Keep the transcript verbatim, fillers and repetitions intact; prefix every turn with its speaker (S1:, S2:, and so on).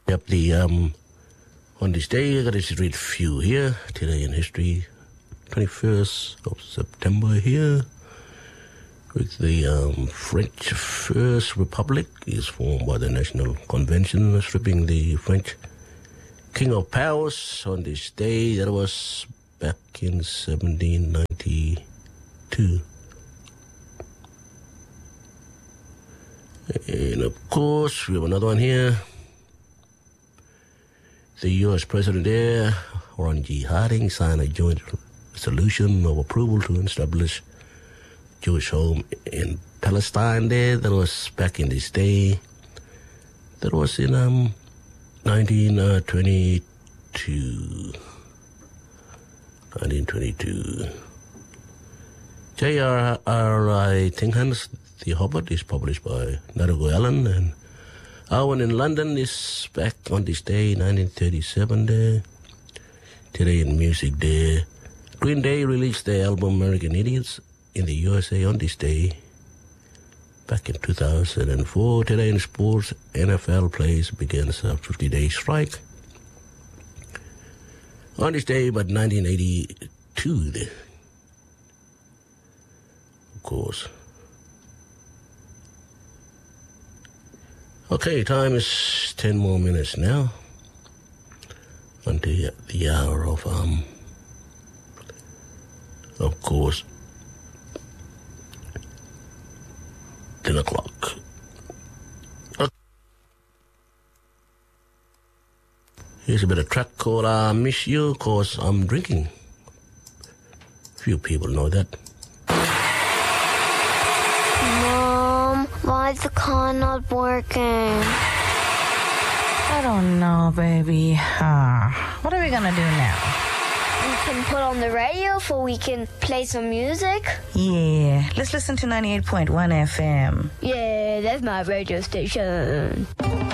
S1: Yep, the, um, on this day, I got to read a few here. Today in history, twenty-first of September here. With the um, French First Republic is formed by the National Convention, stripping the French King of Powers on this day. That was back in seventeen ninety-two. And of course, we have another one here. The U S President there, Ron G. Harding, signed a joint resolution of approval to establish Jewish home in Palestine there. That was back in this day. That was in um, nineteen twenty-two. nineteen twenty-two. J R R I Tinghans, The Hobbit, is published by Narago Allen, and Owen in London is back on this day, nineteen thirty-seven there. Today in music there. Green Day released their album American Idiots in the U S A on this day, back in two thousand four. Today in sports, N F L plays begins a fifty-day strike. On this day, but nineteen eighty-two there. Of course. Okay, time is ten more minutes now until the hour of, um, of course, ten o'clock. Okay. Here's a bit of track called I Miss You, 'Cause I'm Drinking. Few people know that.
S2: Mom, why is the car not working?
S3: I don't know, baby. Uh, what are we gonna do now?
S2: We can put on the radio so we can play some music.
S3: Yeah, let's listen to ninety-eight point one F M.
S2: Yeah, that's my radio station.